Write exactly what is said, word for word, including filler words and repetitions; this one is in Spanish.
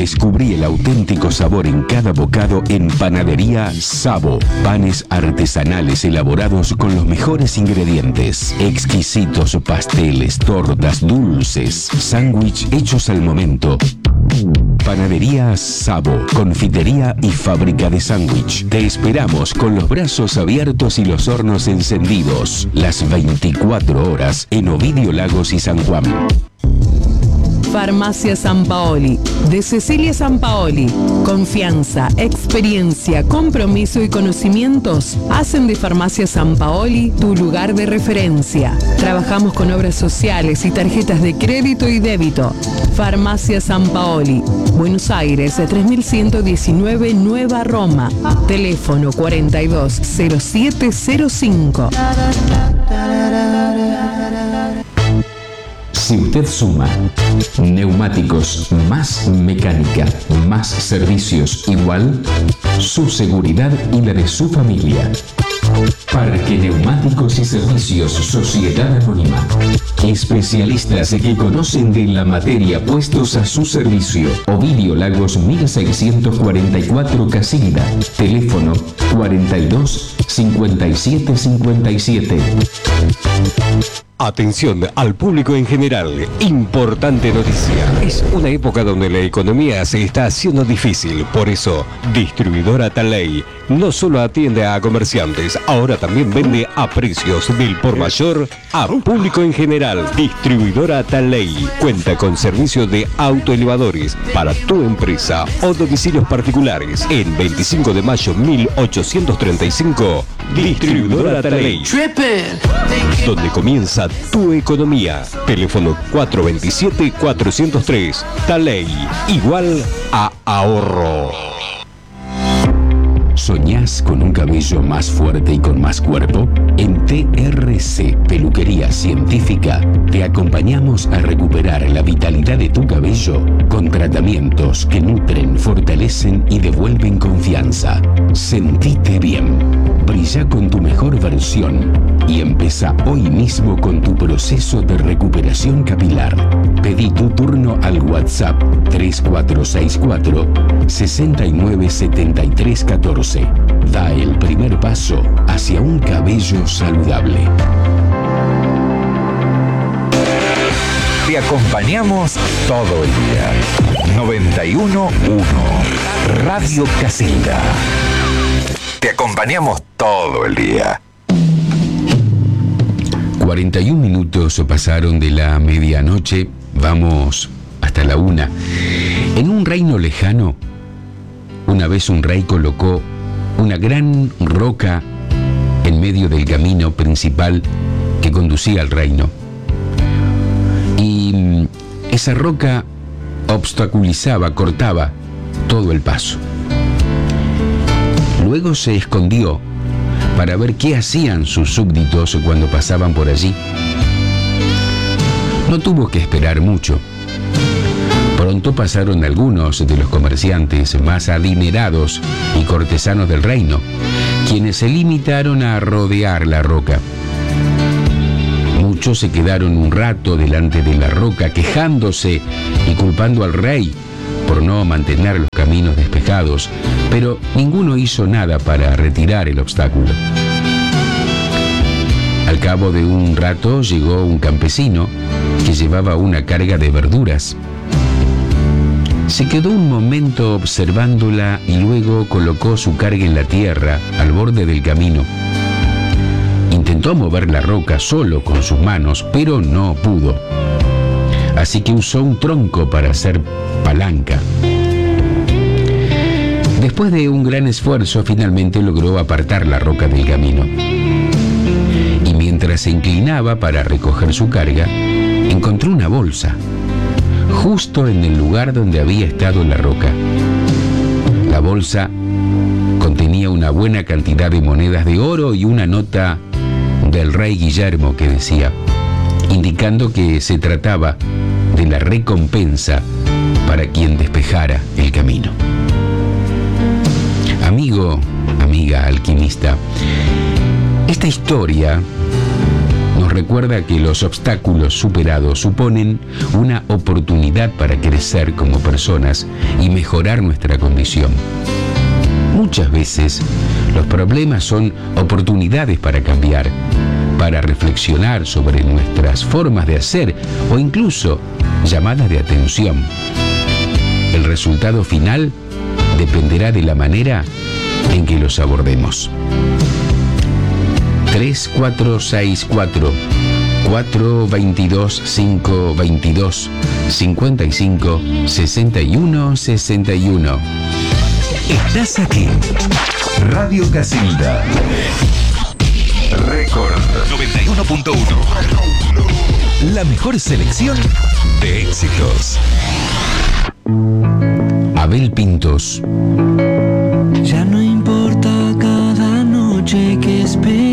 Descubrí el auténtico sabor en cada bocado en Panadería Sabo. Panes artesanales elaborados con los mejores ingredientes. Exquisitos pasteles, tortas, dulces, sándwich hechos al momento. Panadería Sabo, confitería y fábrica de sándwich. Te esperamos con los brazos abiertos y los hornos encendidos. Las veinticuatro horas en Ovidio Lagos y San Juan. Farmacia San Paoli, de Cecilia San Paoli. Confianza, experiencia, compromiso y conocimientos hacen de Farmacia San Paoli tu lugar de referencia. Trabajamos con obras sociales y tarjetas de crédito y débito. Farmacia San Paoli, Buenos Aires, tres mil ciento diecinueve, Nueva Roma. Teléfono cuarenta y dos cero siete cero cinco. Si usted suma neumáticos más mecánica más servicios igual, su seguridad y la de su familia. Parque Neumáticos y Servicios Sociedad Anónima. Especialistas que conocen de la materia puestos a su servicio. Ovidio Lagos mil seiscientos cuarenta y cuatro Casilda. Teléfono cuarenta y dos cincuenta y siete cincuenta y siete. Atención al público en general, importante noticia. Es una época donde la economía se está haciendo difícil, por eso Distribuidora Taley no solo atiende a comerciantes, ahora también vende a precios del por mayor a público en general. Distribuidora Taley cuenta con servicio de autoelevadores para tu empresa o domicilios particulares. En veinticinco de mayo mil ochocientos treinta y cinco, Distribuidora Taley, donde comienza tu economía. Teléfono cuatro dos siete cuatro cero tres. Taley, igual a ahorro. ¿Soñás con un cabello más fuerte y con más cuerpo? En T R C Peluquería Científica te acompañamos a recuperar la vitalidad de tu cabello con tratamientos que nutren, fortalecen y devuelven confianza. Sentite bien, brilla con tu mejor versión y empezá hoy mismo con tu proceso de recuperación capilar. Pedí tu turno al WhatsApp tres cuatro seis cuatro, seis nueve siete tres uno cuatro. Da el primer paso hacia un cabello saludable. Te acompañamos todo el día. noventa y uno punto uno Radio Casilda. Te acompañamos todo el día. cuarenta y un minutos pasaron de la medianoche. Vamos hasta la una. En un reino lejano, una vez un rey colocó una gran roca en medio del camino principal que conducía al reino. Y esa roca obstaculizaba, cortaba todo el paso. Luego se escondió para ver qué hacían sus súbditos cuando pasaban por allí. No tuvo que esperar mucho. Pronto pasaron algunos de los comerciantes más adinerados y cortesanos del reino, quienes se limitaron a rodear la roca. Muchos se quedaron un rato delante de la roca, quejándose y culpando al rey por no mantener los caminos despejados, pero ninguno hizo nada para retirar el obstáculo. Al cabo de un rato llegó un campesino que llevaba una carga de verduras. Se quedó un momento observándola y luego colocó su carga en la tierra, al borde del camino. Intentó mover la roca solo con sus manos, pero no pudo. Así que usó un tronco para hacer palanca. Después de un gran esfuerzo, finalmente logró apartar la roca del camino. Y mientras se inclinaba para recoger su carga, encontró una bolsa, justo en el lugar donde había estado la roca. La bolsa contenía una buena cantidad de monedas de oro y una nota del rey Guillermo que decía, indicando que se trataba de la recompensa para quien despejara el camino. Amigo, amiga alquimista, esta historia nos recuerda que los obstáculos superados suponen una oportunidad para crecer como personas y mejorar nuestra condición. Muchas veces los problemas son oportunidades para cambiar, para reflexionar sobre nuestras formas de hacer o incluso llamadas de atención. El resultado final dependerá de la manera en que los abordemos. tres cuatro seis cuatro, cuatro dos dos, cinco dos dos, cinco cinco, seis uno, seis uno. Estás aquí. Radio Casilda. Récord noventa y uno punto uno. La mejor selección de éxitos. Abel Pintos. Ya no importa cada noche que espero.